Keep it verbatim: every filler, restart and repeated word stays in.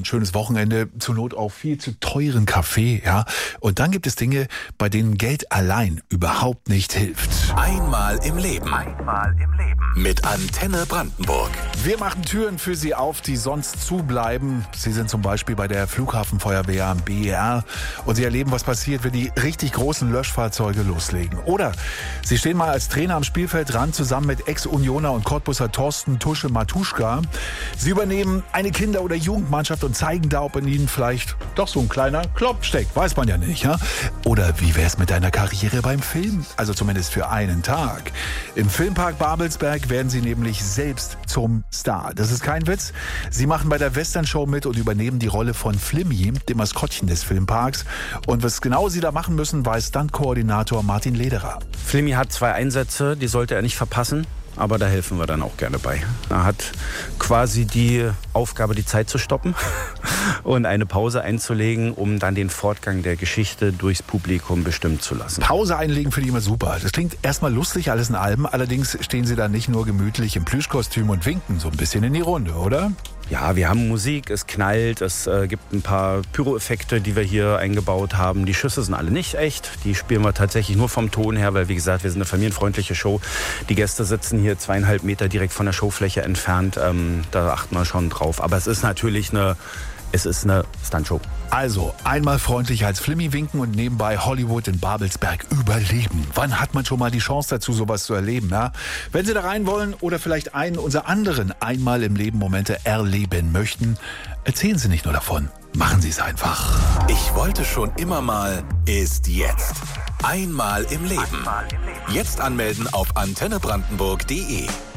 ein schönes Wochenende, zur Not auch viel zu teuren Kaffee, ja. Und dann gibt es Dinge, bei denen Geld allein überhaupt nicht hilft. Einmal im Leben. Einmal im Leben. Mit Antenne Brandenburg. Wir machen Türen für Sie auf, die sonst zubleiben. Sie sind zum Beispiel bei der Flughafenfeuerwehr B E R und Sie erleben, was passiert, wenn die richtig großen Löschfahrzeuge loslegen. Oder Sie stehen mal als Trainer am Spielfeldrand zusammen mit Ex-Unioner und Cottbusser Thorsten Tusche Matuschka. Sie übernehmen eine Kinder- oder Jugendmannschaft und zeigen da, ob in ihnen vielleicht doch so ein kleiner Klopp steckt. Weiß man ja nicht, ja? Oder wie wär's mit deiner Karriere beim Film? Also zumindest für einen Tag. Im Filmpark Babelsberg werden Sie nämlich selbst zum Star. Das ist kein Witz. Sie machen bei der Western-Show mit und übernehmen die Rolle von Flimmy, dem Maskottchen des Filmparks. Und was genau Sie da machen müssen, weiß Stunt-Koordinator Martin Lederer. Flimmy hat zwei Einsätze, die sollte er nicht verpassen. Aber da helfen wir dann auch gerne bei. Er hat quasi die Aufgabe, die Zeit zu stoppen und eine Pause einzulegen, um dann den Fortgang der Geschichte durchs Publikum bestimmen zu lassen. Pause einlegen finde ich immer super. Das klingt erstmal lustig, alles in allem. Allerdings stehen Sie da nicht nur gemütlich im Plüschkostüm und winken so ein bisschen in die Runde, oder? Ja, wir haben Musik, es knallt, es äh, gibt ein paar Pyro-Effekte, die wir hier eingebaut haben. Die Schüsse sind alle nicht echt, die spielen wir tatsächlich nur vom Ton her, weil wie gesagt, wir sind eine familienfreundliche Show. Die Gäste sitzen hier zweieinhalb Meter direkt von der Showfläche entfernt, ähm, da achten wir schon drauf. Aber es ist natürlich eine, es ist eine Stuntshow. Also, einmal freundlich als Flimmy winken und nebenbei Hollywood in Babelsberg überleben. Wann hat man schon mal die Chance dazu, sowas zu erleben, ja? Wenn Sie da rein wollen oder vielleicht einen unserer anderen einmal im Leben Momente erleben möchten, erzählen Sie nicht nur davon, machen Sie es einfach. Ich wollte schon immer mal, ist jetzt. Einmal im Leben. Jetzt anmelden auf antenne brandenburg punkt de.